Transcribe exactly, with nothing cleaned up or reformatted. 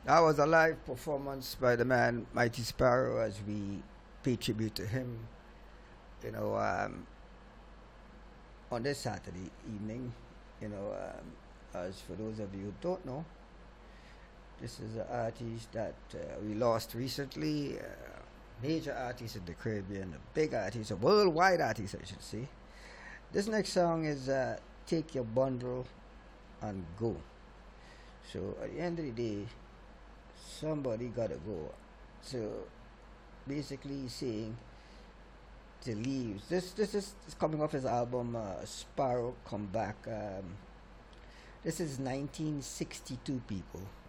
That was a live performance by the man Mighty Sparrow as we pay tribute to him, you know, um, on this Saturday evening. You know, um, as for those of you who don't know, this is an artist that uh, we lost recently. Uh, major artist in the Caribbean, a big artist, a worldwide artist, I should say. This next song is uh, Take Your Bundle and Go. So at the end of the day, somebody gotta go. So basically, he's saying to leave. This this is coming off his album uh, Sparrow Come Back. Um, this is nineteen sixty-two, people.